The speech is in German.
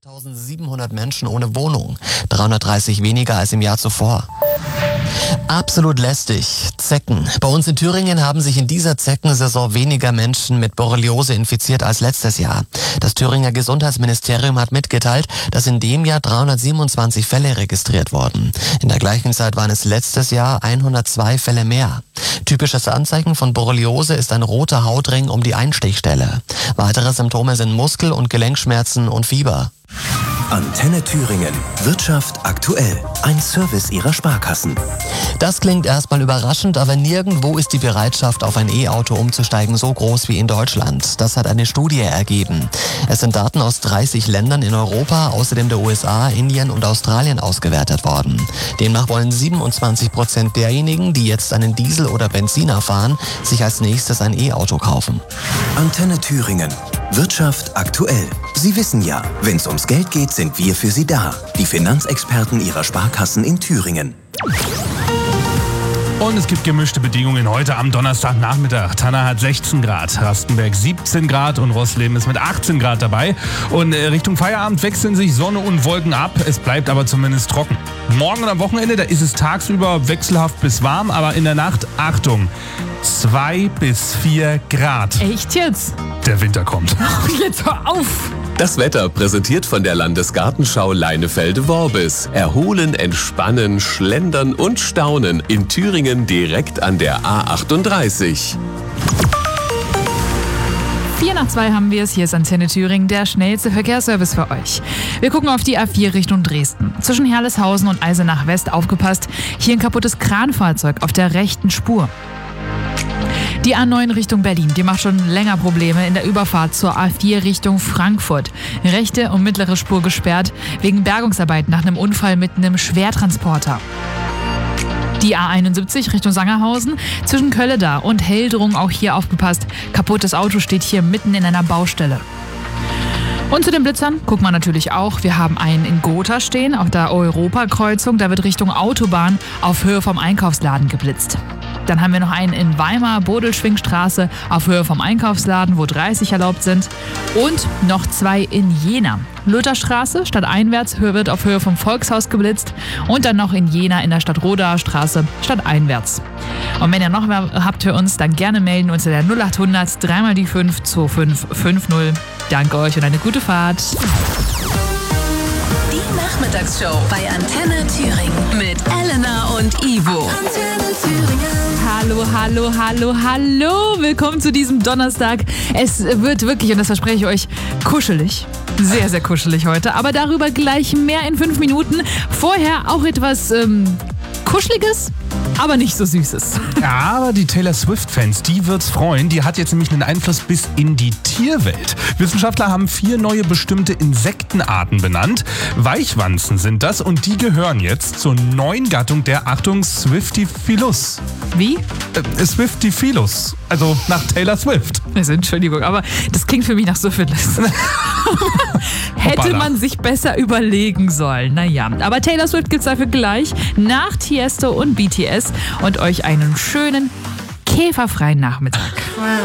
1700 Menschen ohne Wohnung, 330 weniger als im Jahr zuvor. Absolut lästig. Zecken. Bei uns in Thüringen haben sich in dieser Zeckensaison weniger Menschen mit Borreliose infiziert als letztes Jahr. Das Thüringer Gesundheitsministerium hat mitgeteilt, dass in dem Jahr 327 Fälle registriert wurden. In der gleichen Zeit waren es letztes Jahr 102 Fälle mehr. Typisches Anzeichen von Borreliose ist ein roter Hautring um die Einstichstelle. Weitere Symptome sind Muskel- und Gelenkschmerzen und Fieber. Antenne Thüringen. Wirtschaft aktuell. Ein Service Ihrer Sparkassen. Das klingt erstmal überraschend, aber nirgendwo ist die Bereitschaft, auf ein E-Auto umzusteigen, so groß wie in Deutschland. Das hat eine Studie ergeben. Es sind Daten aus 30 Ländern in Europa, außerdem der USA, Indien und Australien ausgewertet worden. Demnach wollen 27% derjenigen, die jetzt einen Diesel oder Benziner fahren, sich als nächstes ein E-Auto kaufen. Antenne Thüringen. Wirtschaft aktuell. Sie wissen ja, wenn es ums Geld geht, sind wir für Sie da. Die Finanzexperten Ihrer Sparkassen in Thüringen. Und es gibt gemischte Bedingungen heute am Donnerstagnachmittag. Tanna hat 16 Grad, Rastenberg 17 Grad und Rossleben ist mit 18 Grad dabei. Und Richtung Feierabend wechseln sich Sonne und Wolken ab. Es bleibt aber zumindest trocken. Morgen und am Wochenende, da ist es tagsüber wechselhaft bis warm, aber in der Nacht, Achtung, 2 bis 4 Grad. Echt jetzt? Der Winter kommt. Jetzt hör auf! Das Wetter präsentiert von der Landesgartenschau Leinefelde-Worbis. Erholen, entspannen, schlendern und staunen in Thüringen direkt an der A38. 4:02 haben wir es. Hier ist Antenne Thüringen, der schnellste Verkehrsservice für euch. Wir gucken auf die A4 Richtung Dresden. Zwischen Herleshausen und Eisenach West aufgepasst. Hier ein kaputtes Kranfahrzeug auf der rechten Spur. Die A9 Richtung Berlin, die macht schon länger Probleme in der Überfahrt zur A4 Richtung Frankfurt. Rechte und mittlere Spur gesperrt wegen Bergungsarbeit nach einem Unfall mit einem Schwertransporter. Die A71 Richtung Sangerhausen, zwischen Kölleda und Heldrung auch hier aufgepasst. Kaputtes Auto steht hier mitten in einer Baustelle. Und zu den Blitzern gucken wir natürlich auch. Wir haben einen in Gotha stehen, auf der Europakreuzung. Da wird Richtung Autobahn auf Höhe vom Einkaufsladen geblitzt. Dann haben wir noch einen in Weimar, Bodelschwingstraße, auf Höhe vom Einkaufsladen, wo 30 erlaubt sind. Und noch 2 in Jena. Lutherstraße, stadteinwärts, wird auf Höhe vom Volkshaus geblitzt. Und dann noch in Jena in der Stadtrodaer Straße, stadteinwärts. Und wenn ihr noch mehr habt für uns, dann gerne melden unter der 0800 3 die 5 2550. Danke euch und eine gute Fahrt. Die Nachmittagsshow bei Antenne Thüringen mit Elena und Ivo. Antenne Thüringen. Hallo, hallo, hallo, hallo. Willkommen zu diesem Donnerstag. Es wird wirklich, und das verspreche ich euch, kuschelig. Sehr, sehr kuschelig heute. Aber darüber gleich mehr in 5 Minuten. Vorher auch etwas Kuscheliges, aber nicht so Süßes. Ja, aber die Taylor Swift-Fans, die wird's freuen. Die hat jetzt nämlich einen Einfluss bis in die Tierwelt. Wissenschaftler haben 4 neue bestimmte Insektenarten benannt. Weichwanzen sind das und die gehören jetzt zur neuen Gattung der, Achtung, Swiftifilus. Wie? Swiftifilus. Also nach Taylor Swift. Also, Entschuldigung, aber das klingt für mich nach Syphilis. Hätte man sich besser überlegen sollen. Naja, aber Taylor Swift gibt's dafür gleich nach Tiesto und BTS und euch einen schönen käferfreien Nachmittag.